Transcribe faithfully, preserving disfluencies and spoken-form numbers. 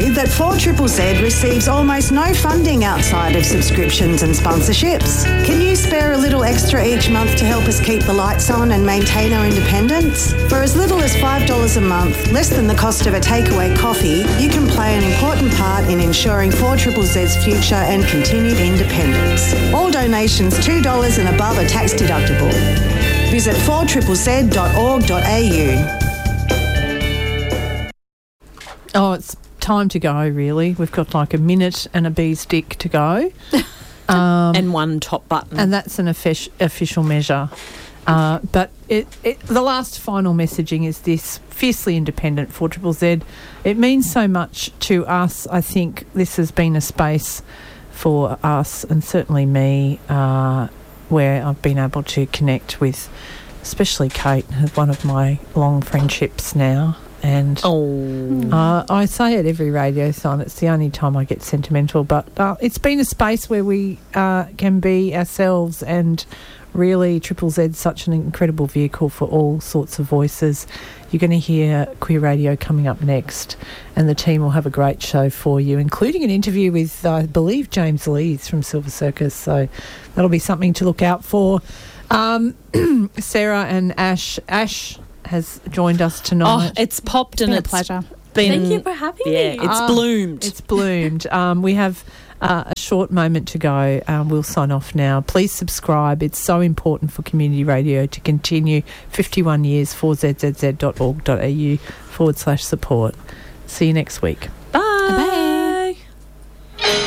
you that four Z Z Z receives almost no funding outside of subscriptions and sponsorships. Can you spare a little extra each month to help us keep the lights on and maintain our independence? For as little as five dollars a month, less than the cost of a takeaway coffee, you can play an important part in ensuring four Z Z Z's future and continued independence. All donations two dollars and above are tax deductible. Visit four z z z dot org dot a u. Oh, it's time to go, really. We've got like a minute and a bee's dick to go. Um, and one top button. And that's an offic- official measure. Uh, but it, it, the last final messaging is this: fiercely independent four Z Z Z. It means so much to us. I think this has been a space for us, and certainly me, uh, where I've been able to connect with, especially Kate, one of my long friendships now. And oh. uh, I say at every radiothon, it's the only time I get sentimental, but uh, it's been a space where we uh, can be ourselves, and really Triple Z's such an incredible vehicle for all sorts of voices. You're going to hear Queer Radio coming up next, and the team will have a great show for you, including an interview with, uh, I believe, James Lees from Silver Circus, so that'll be something to look out for. Um, Sarah and Ash, Ash has joined us tonight. Oh, it's popped it's and been it's a pleasure. Been, Thank you for having yeah, me. it's Ah, bloomed. It's bloomed. Um, we have uh, a short moment to go. Um, we'll sign off now. Please subscribe. It's so important for community radio to continue. fifty-one years, four z z z dot org dot a u forward slash support. See you next week.